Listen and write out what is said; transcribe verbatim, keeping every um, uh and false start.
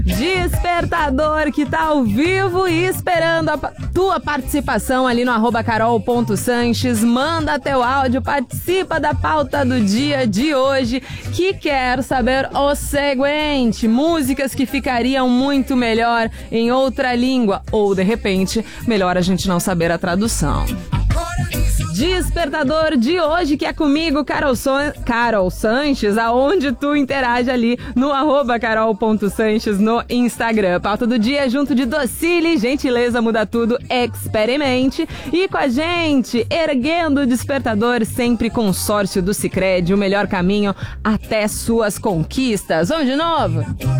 Despertador que tá ao vivo e esperando a tua participação ali no arroba carol ponto sanches. Manda teu áudio, participa da pauta do dia de hoje, que quer saber o seguinte: músicas que ficariam muito melhor em outra língua, ou de repente, melhor a gente não saber a tradução. Despertador de hoje, que é comigo, Carol, Son... Carol Sanches, aonde tu interage ali no arroba carol ponto sanches no Instagram. Pauta do dia junto de Docile, gentileza muda tudo, experimente. E com a gente, erguendo o despertador, sempre consórcio do Sicredi, o melhor caminho até suas conquistas. Vamos de novo?